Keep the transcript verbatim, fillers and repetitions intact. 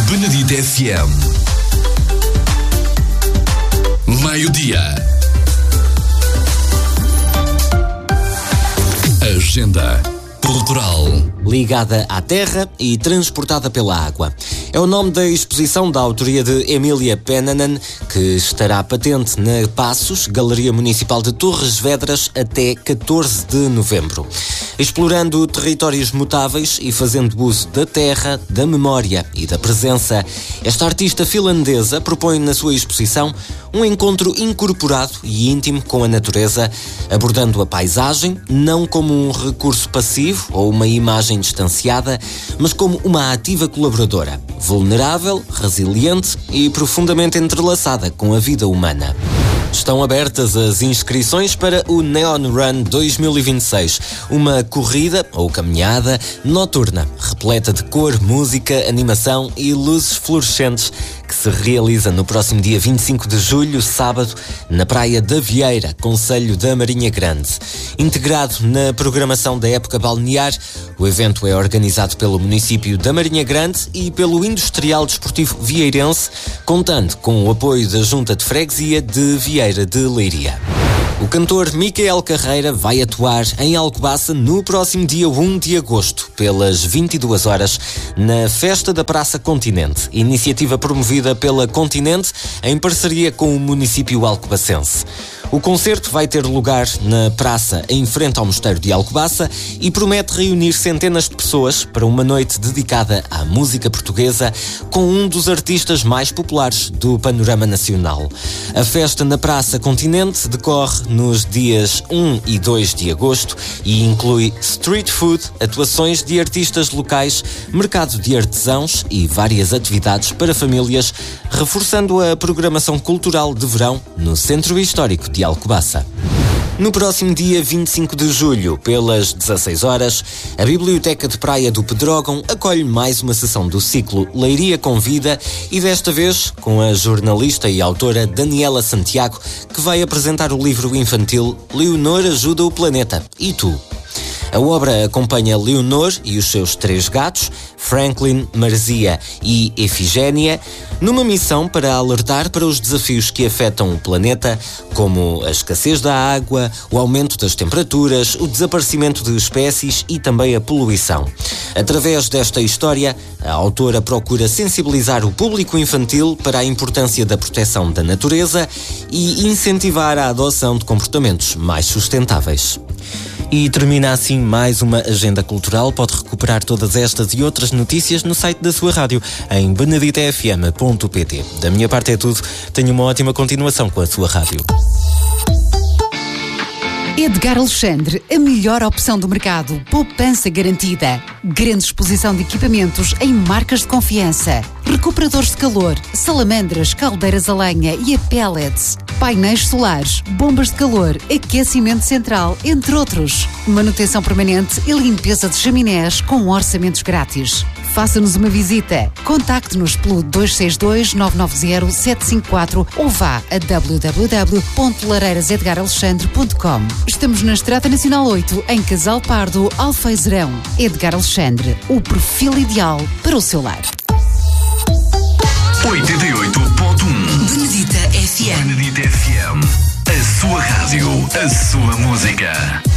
Benedito F M. Meio-dia. Agenda cultural. Ligada à terra e transportada pela água. É o nome da exposição da autoria de Emília Pennanen, que estará patente na Passos, Galeria Municipal de Torres Vedras, até catorze de novembro. Explorando territórios mutáveis e fazendo uso da terra, da memória e da presença, esta artista finlandesa propõe na sua exposição um encontro incorporado e íntimo com a natureza, abordando a paisagem não como um recurso passivo ou uma imagem distanciada, mas como uma ativa colaboradora, vulnerável, resiliente e profundamente entrelaçada com a vida humana. Estão abertas as inscrições para o Neon Run dois mil e vinte e seis, uma corrida ou caminhada noturna, repleta de cor, música, animação e luzes fluorescentes, que se realiza no próximo dia vinte e cinco de julho, sábado, na Praia da Vieira, concelho da Marinha Grande. Integrado na programação da época balnear, o evento é organizado pelo município da Marinha Grande e pelo Industrial Desportivo Vieirense, contando com o apoio da Junta de Freguesia de Vieira de Leiria. O cantor Micael Carreira vai atuar em Alcobaça no próximo dia um de agosto, pelas vinte e duas horas, na Festa da Praça Continente, iniciativa promovida pela Continente em parceria com o município alcobacense. O concerto vai ter lugar na praça em frente ao Mosteiro de Alcobaça e promete reunir centenas de pessoas para uma noite dedicada à música portuguesa com um dos artistas mais populares do panorama nacional. A festa na Praça Continente decorre nos dias um e dois de agosto e inclui street food, atuações de artistas locais, mercado de artesãos e várias atividades para famílias, reforçando a programação cultural de verão no Centro Histórico de Alcobaça. No próximo dia vinte e cinco de julho, pelas dezasseis horas, a Biblioteca de Praia do Pedrógão acolhe mais uma sessão do ciclo Leiria Convida e desta vez com a jornalista e autora Daniela Santiago, que vai apresentar o livro infantil Leonor Ajuda o Planeta. E tu? A obra acompanha Leonor e os seus três gatos, Franklin, Marzia e Efigénia, numa missão para alertar para os desafios que afetam o planeta, como a escassez da água, o aumento das temperaturas, o desaparecimento de espécies e também a poluição. Através desta história, a autora procura sensibilizar o público infantil para a importância da proteção da natureza e incentivar a adoção de comportamentos mais sustentáveis. E termina assim mais uma agenda cultural. Pode recuperar todas estas e outras notícias no site da sua rádio, em benedito f m ponto p t. Da minha parte é tudo. Tenha uma ótima continuação com a sua rádio. Edgar Alexandre, a melhor opção do mercado. Poupança garantida. Grande exposição de equipamentos em marcas de confiança. Recuperadores de calor, salamandras, caldeiras a lenha e a pellets. Painéis solares, bombas de calor, aquecimento central, entre outros. Manutenção permanente e limpeza de chaminés com orçamentos grátis. Faça-nos uma visita. Contacte-nos pelo dois seis dois, nove nove zero, sete cinco quatro ou vá a w w w ponto lareiras edgar alexandre ponto com. Estamos na Estrada Nacional oito, em Casal Pardo, Alfeizerão. Edgar Alexandre, o perfil ideal para o seu lar. oitenta e oito ponto um Benedita F M. Benedito F M. A sua rádio, a sua música.